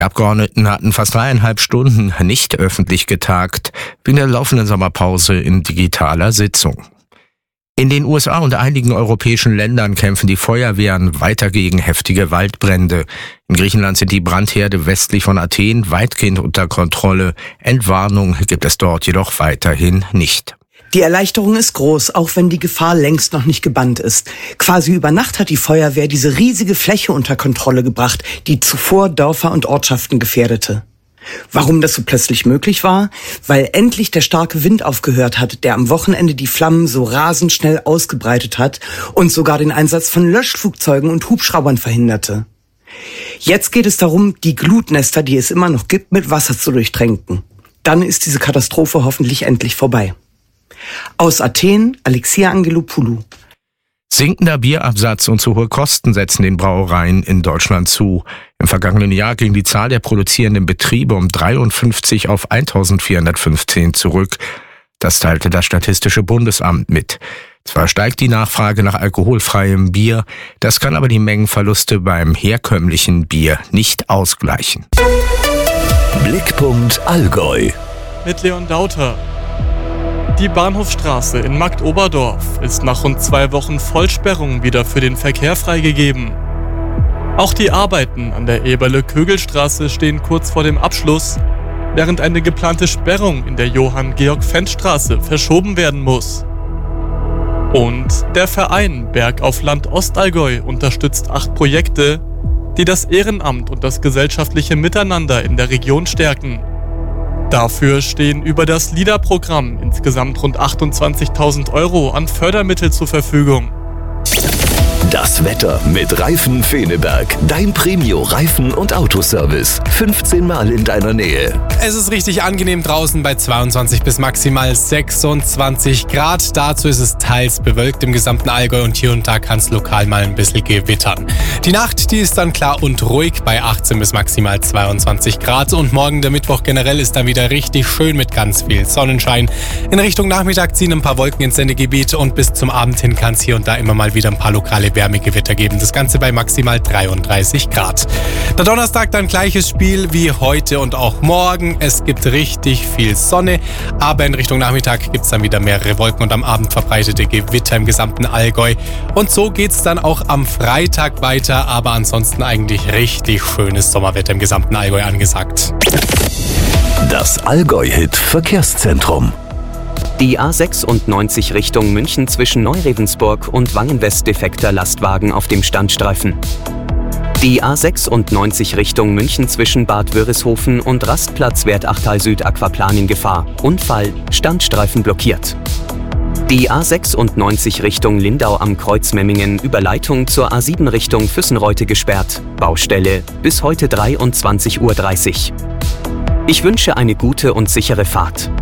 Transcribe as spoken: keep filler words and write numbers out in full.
Die Abgeordneten hatten fast dreieinhalb Stunden nicht öffentlich getagt, wegen der laufenden Sommerpause in digitaler Sitzung. In den U S A und einigen europäischen Ländern kämpfen die Feuerwehren weiter gegen heftige Waldbrände. In Griechenland sind die Brandherde westlich von Athen weitgehend unter Kontrolle. Entwarnung gibt es dort jedoch weiterhin nicht. Die Erleichterung ist groß, auch wenn die Gefahr längst noch nicht gebannt ist. Quasi über Nacht hat die Feuerwehr diese riesige Fläche unter Kontrolle gebracht, die zuvor Dörfer und Ortschaften gefährdete. Warum das so plötzlich möglich war? Weil endlich der starke Wind aufgehört hat, der am Wochenende die Flammen so rasend schnell ausgebreitet hat und sogar den Einsatz von Löschflugzeugen und Hubschraubern verhinderte. Jetzt geht es darum, die Glutnester, die es immer noch gibt, mit Wasser zu durchtränken. Dann ist diese Katastrophe hoffentlich endlich vorbei. Aus Athen, Alexia Angelopoulou. Sinkender Bierabsatz und zu hohe Kosten setzen den Brauereien in Deutschland zu. Im vergangenen Jahr ging die Zahl der produzierenden Betriebe um dreiundfünfzig auf eintausendvierhundertfünfzehn zurück. Das teilte das Statistische Bundesamt mit. Zwar steigt die Nachfrage nach alkoholfreiem Bier, das kann aber die Mengenverluste beim herkömmlichen Bier nicht ausgleichen. Blickpunkt Allgäu mit Leon Dauter. Die Bahnhofstraße in Marktoberdorf ist nach rund zwei Wochen Vollsperrung wieder für den Verkehr freigegeben. Auch die Arbeiten an der Eberle-Kögel-Straße stehen kurz vor dem Abschluss, während eine geplante Sperrung in der Johann-Georg-Fendt-Straße verschoben werden muss. Und der Verein Berg auf Land Ostallgäu unterstützt acht Projekte, die das Ehrenamt und das gesellschaftliche Miteinander in der Region stärken. Dafür stehen über das LIDA-Programm insgesamt rund achtundzwanzigtausend Euro an Fördermittel zur Verfügung. Das Wetter mit Reifen Feneberg. Dein Premio-Reifen- und Autoservice. fünfzehn Mal in deiner Nähe. Es ist richtig angenehm draußen bei zweiundzwanzig bis maximal sechsundzwanzig Grad. Dazu ist es teils bewölkt im gesamten Allgäu und hier und da kann es lokal mal ein bisschen gewittern. Die Nacht, die ist dann klar und ruhig bei achtzehn bis maximal zweiundzwanzig Grad. Und morgen, der Mittwoch generell, ist dann wieder richtig schön mit ganz viel Sonnenschein. In Richtung Nachmittag ziehen ein paar Wolken ins Sendegebiet und bis zum Abend hin kann es hier und da immer mal wieder ein paar lokale Wärmegewitter geben. Das Ganze bei maximal dreiunddreißig Grad. Der Donnerstag dann gleiches Spiel wie heute und auch morgen. Es gibt richtig viel Sonne, aber in Richtung Nachmittag gibt es dann wieder mehrere Wolken und am Abend verbreitete Gewitter im gesamten Allgäu. Und so geht es dann auch am Freitag weiter, aber ansonsten eigentlich richtig schönes Sommerwetter im gesamten Allgäu angesagt. Das Allgäu-Hit Verkehrszentrum. Die A sechsundneunzig Richtung München zwischen Neuregensburg und Wangenwest defekter Lastwagen auf dem Standstreifen. Die A sechsundneunzig Richtung München zwischen Bad Wörishofen und Rastplatz Wertachtal Süd Aquaplan in Gefahr. Unfall, Standstreifen blockiert. Die A sechsundneunzig Richtung Lindau am Kreuz Memmingen über Leitung zur A sieben Richtung Füssenreute gesperrt. Baustelle bis heute dreiundzwanzig Uhr dreißig. Ich wünsche eine gute und sichere Fahrt.